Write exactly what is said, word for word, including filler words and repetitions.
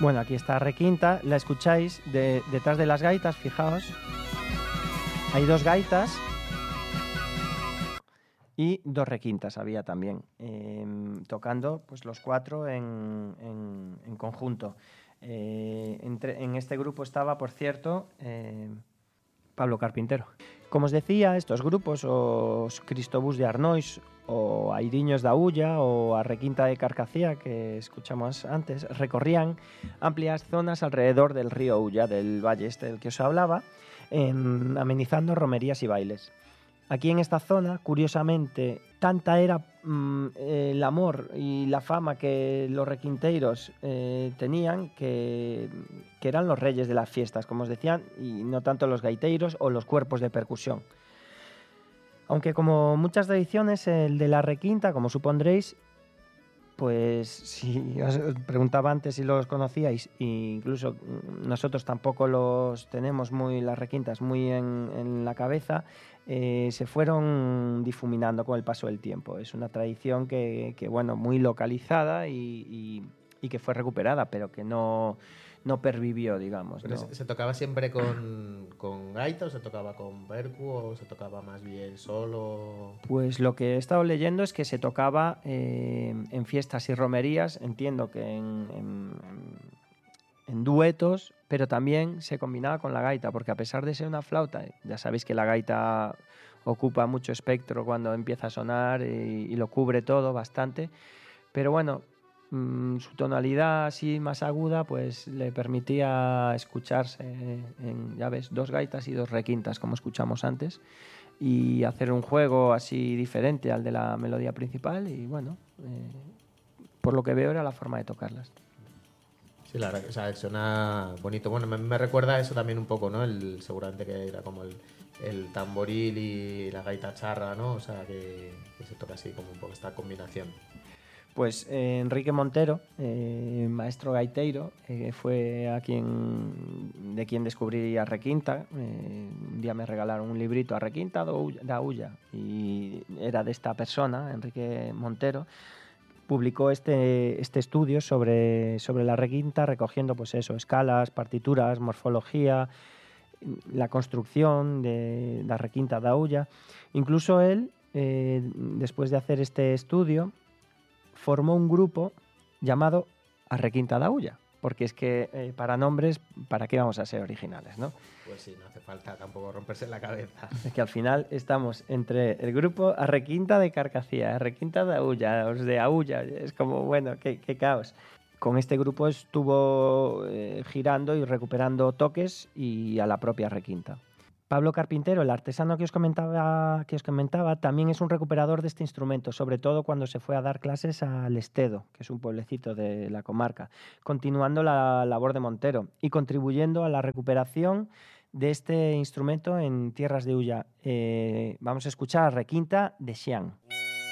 Bueno, aquí está requinta, la escucháis de, detrás de las gaitas, fijaos. Hay dos gaitas y dos requintas había también, eh, tocando pues los cuatro en, en, en conjunto. Eh, entre, en este grupo estaba, por cierto, eh, Pablo Carpintero. Como os decía, estos grupos, os Cristobús de Arnois, o Airiños da Ulla, o a Requinta de Carcacía, que escuchamos antes, recorrían amplias zonas alrededor del río Ulla, del valle este del que os hablaba, en, amenizando romerías y bailes. Aquí en esta zona, curiosamente, tanta era mmm, el amor y la fama que los requinteiros eh, tenían que, que eran los reyes de las fiestas, como os decían, y no tanto los gaiteiros o los cuerpos de percusión. Aunque como muchas tradiciones, el de la requinta, como supondréis, pues si os preguntaba antes si los conocíais, e incluso nosotros tampoco los tenemos muy, las requintas muy en, en la cabeza, eh, se fueron difuminando con el paso del tiempo. Es una tradición que, que bueno, muy localizada y, y, y que fue recuperada, pero que no, no pervivió, digamos. ¿Pero ¿no? se, se tocaba siempre con, con gaita o se tocaba con percu o se tocaba más bien solo? Pues lo que he estado leyendo es que se tocaba eh, en fiestas y romerías, entiendo que en, en, en duetos, pero también se combinaba con la gaita, porque a pesar de ser una flauta, ya sabéis que la gaita ocupa mucho espectro cuando empieza a sonar y, y lo cubre todo bastante, pero bueno, mmm, su tonalidad así más aguda pues le permitía escucharse en, ya ves, dos gaitas y dos requintas como escuchamos antes, y hacer un juego así diferente al de la melodía principal y bueno, eh, por lo que veo era la forma de tocarlas. Sí, la verdad, o sea, suena bonito. Bueno, me, me recuerda a eso también un poco, ¿no? El, seguramente que era como el, el tamboril y la gaita charra, ¿no? O sea, que, que se toca así como un poco esta combinación. Pues eh, Enrique Montero, eh, maestro gaiteiro, eh, fue a quien, de quien descubrí a requinta. Eh, un día me regalaron un librito a requinta da Ulla y era de esta persona, Enrique Montero. Publicó este, este estudio sobre, sobre la requinta, recogiendo pues eso, escalas, partituras, morfología, la construcción de la requinta da Ulla. Incluso él, eh, después de hacer este estudio, formó un grupo llamado A Requinta da Ulla, porque es que eh, para nombres, ¿para qué vamos a ser originales, no? Pues sí, no hace falta tampoco romperse la cabeza. Es que al final estamos entre el grupo A Requinta de Carcacía, A Requinta da Ulla, los de Aulla, es como, bueno, qué, qué caos. Con este grupo estuvo eh, girando y recuperando toques y a la propia requinta. Pablo Carpintero, el artesano que os comentaba, que os comentaba, también es un recuperador de este instrumento, sobre todo cuando se fue a dar clases a Lestedo, que es un pueblecito de la comarca, continuando la labor de Montero y contribuyendo a la recuperación de este instrumento en tierras de Ulla. Eh, vamos a escuchar a Requinta de Xián.